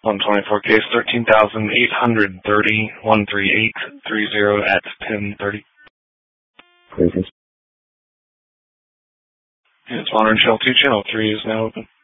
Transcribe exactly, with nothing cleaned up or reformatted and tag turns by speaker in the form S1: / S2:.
S1: one twenty-four case, thirteen thousand eight hundred thirty, one three eight three zero at ten thirty.
S2: Please.
S1: It's Modern Shell two, channel three is now open.